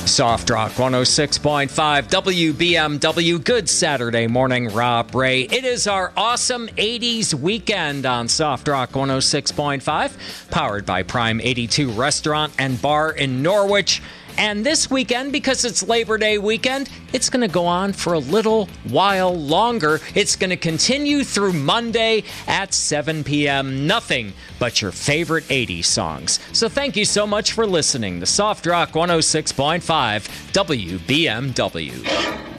Soft Rock 106.5 WBMW. Good Saturday morning, Rob Ray. It is our awesome 80s weekend on Soft Rock 106.5, powered by Prime 82 Restaurant and Bar in Norwich. And this weekend, because it's Labor Day weekend, it's going to go on for a little while longer. It's going to continue through Monday at 7 p.m. Nothing but your favorite 80s songs. So thank you so much for listening to Soft Rock 106.5 WBMW.